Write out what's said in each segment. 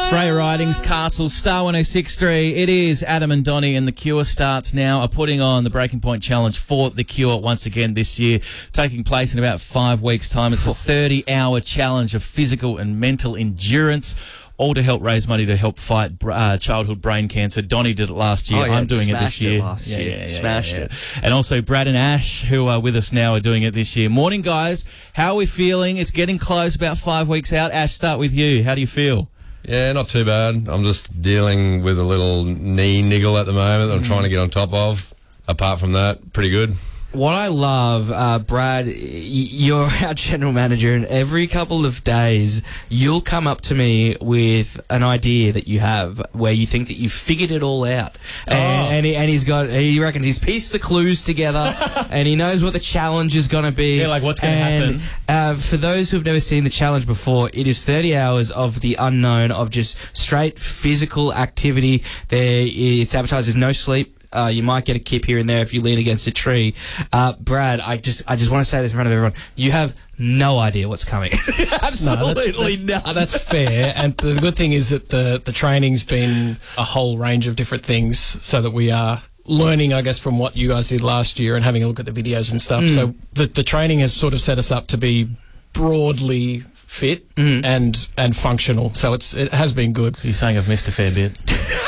Freya Ridings, Castle, Star 106.3. It is Adam and Donnie, and The Cure starts now. Are putting on the Breaking Point Challenge for The Cure once again this year, taking place in about 5 weeks' time. It's a 30-hour challenge of physical and mental endurance, all to help raise money to help fight childhood brain cancer. Donnie did it last year. I'm doing it this year. Smashed it. And also Brad and Ash, who are with us now, are doing it this year. Morning, guys. How are we feeling? It's getting close, about 5 weeks out. Ash, start with you. How do you feel? Yeah, not too bad. I'm just dealing with a little knee niggle at the moment that I'm trying to get on top of. Apart from that, pretty good. What I love, Brad, you're our general manager, and every couple of days you'll come up to me with an idea that you have where you think that you've figured it all out. And he reckons he's pieced the clues together and he knows what the challenge is going to be. Yeah, like what's going to happen. For those who've never seen the challenge before, it is 30 hours of the unknown, of just straight physical activity. It's advertised as no sleep. You might get a kip here and there if you lean against a tree. Brad, I just want to say this in front of everyone. You have no idea what's coming. Absolutely no. That's fair. And the good thing is that the training's been a whole range of different things, so that we are learning, I guess, from what you guys did last year and having a look at the videos and stuff. So the training has sort of set us up to be broadly fit and functional. So it has been good. So you're saying I've missed a fair bit.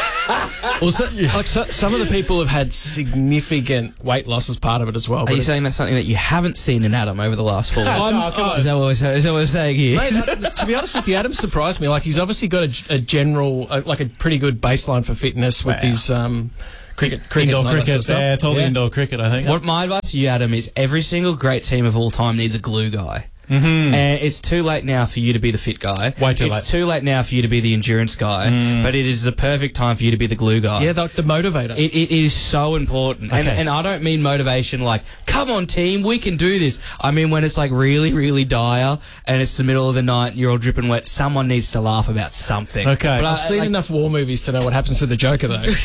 Well, some of the people have had significant weight loss as part of it as well. Are you saying that's something that you haven't seen in Adam over the last 4 weeks? Is that what we're saying here? Mate, to be honest with you, Adam surprised me. Like, he's obviously got a general, like a pretty good baseline for fitness with his cricket Indoor cricket. Sort of Yeah, it's all the indoor cricket, I think. What my advice to you, Adam, is every single great team of all time needs a glue guy. And it's too late now for you to be the fit guy. Way too late. It's too late now for you to be the endurance guy. But it is the perfect time for you to be the glue guy. Yeah, the motivator. It is so important. Okay. And I don't mean motivation like, come on team, we can do this. I mean when it's like really, really dire and it's the middle of the night and you're all dripping wet, someone needs to laugh about something. Okay. But I've seen enough war movies to know what happens to the Joker, though.